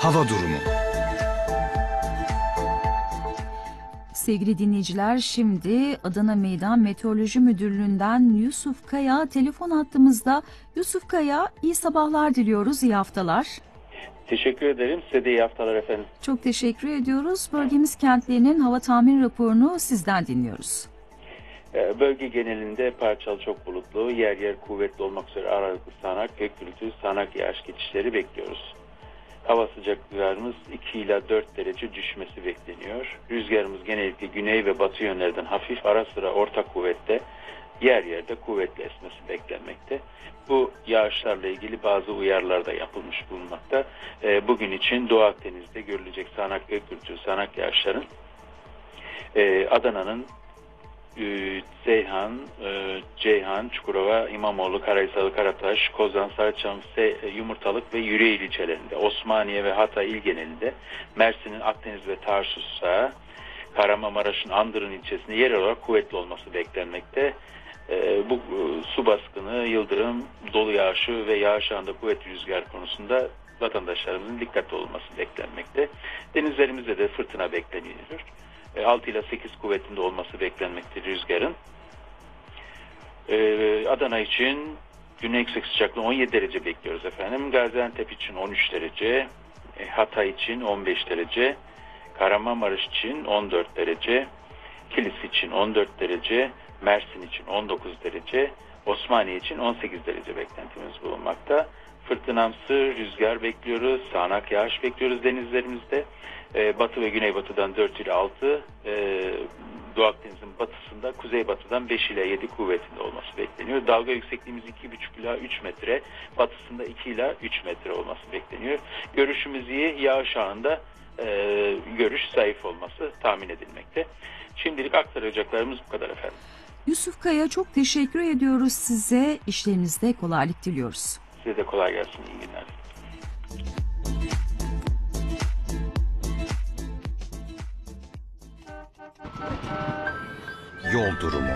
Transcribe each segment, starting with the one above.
Hava durumu. Sevgili dinleyiciler, şimdi Adana Meydan Meteoroloji Müdürlüğü'nden Yusuf Kaya telefon hattımızda. Yusuf Kaya, iyi sabahlar diliyoruz, iyi haftalar. Teşekkür ederim. Size de iyi haftalar efendim. Çok teşekkür ediyoruz. Bölgemiz kentlerinin hava tahmin raporunu sizden dinliyoruz. Bölge genelinde parçalı çok bulutlu, yer yer kuvvetli olmak üzere aralıklı sağanak, gök gürültülü sağanak yağış geçişleri bekliyoruz. Hava sıcaklıklarımız 2 ila 4 derece düşmesi bekleniyor. Rüzgarımız genellikle güney ve batı yönlerden hafif, ara sıra orta kuvvette, yer yerde kuvvetli esmesi beklenmekte. Bu yağışlarla ilgili bazı uyarılar da yapılmış bulunmakta. Bugün için Doğu Akdeniz'de görülecek sağanak gök gürültülü sağanak yağışların Adana'nın Seyhan, Ceyhan, Çukurova, İmamoğlu, Karahisar, Karataş, Kozan, Sarıçam, Yumurtalık ve Yüreğir ilçelerinde, Osmaniye ve Hatay il genelinde, Mersin'in Akdeniz ve Tarsus'a, Kahramanmaraş'ın Andırın ilçesinde yer olarak kuvvetli olması beklenmekte. Bu su baskını, yıldırım, dolu yağışı ve yağış anında kuvvetli rüzgar konusunda vatandaşlarımızın dikkatli olması beklenmekte. Denizlerimizde de fırtına bekleniyor. 6 ile 8 kuvvetinde olması beklenmekte rüzgarın. Adana için güney yüksek sıcaklığı 17 derece bekliyoruz efendim. Gaziantep için 13 derece, Hatay için 15 derece, Kahramanmaraş için 14 derece, Kilis için 14 derece, Mersin için 19 derece, Osmaniye için 18 derece beklentimiz bulunmakta. Fırtınamsı rüzgar bekliyoruz, sağanak yağış bekliyoruz denizlerimizde. Batı ve güneybatıdan 4 ile 6, Doğu Akdeniz'in batısında kuzeybatıdan 5 ile 7 kuvvetinde olması bekleniyor. Dalga yüksekliğimiz 2,5 ila 3 metre, batısında 2 ila 3 metre olması bekleniyor. Görüşümüz iyi, yağış anında görüş zayıf olması tahmin edilmekte. Şimdilik aktaracaklarımız bu kadar efendim. Yusuf Kaya, çok teşekkür ediyoruz size. İşlerinizde kolaylık diliyoruz. Size de kolay gelsin, iyi günler. Yol durumu.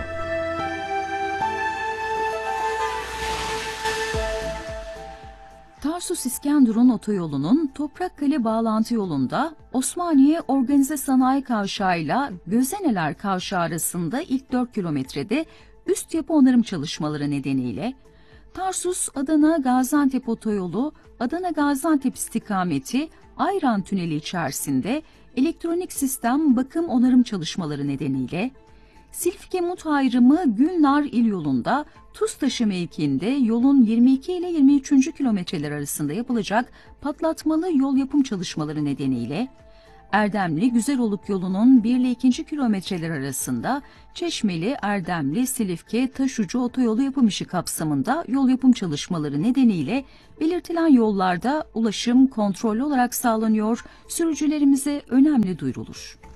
Tarsus-İskenderun otoyolunun Toprakkale bağlantı yolunda Osmaniye Organize Sanayi Kavşağı ile Gözeneler Kavşağı arasında ilk 4 kilometrede üst yapı onarım çalışmaları nedeniyle Tarsus-Adana-Gaziantep otoyolu Adana-Gaziantep istikameti Ayran Tüneli içerisinde elektronik sistem bakım onarım çalışmaları nedeniyle Silifke-Mut ayrımı Gülnar il yolunda Tuztaşı mevkiinde yolun 22 ile 23. kilometreler arasında yapılacak patlatmalı yol yapım çalışmaları nedeniyle Erdemli Güzeloluk yolunun 1 ile 2. kilometreler arasında Çeşmeli, Erdemli, Silifke, Taşucu otoyolu yapım işi kapsamında yol yapım çalışmaları nedeniyle belirtilen yollarda ulaşım kontrollü olarak sağlanıyor, sürücülerimize önemli duyurulur.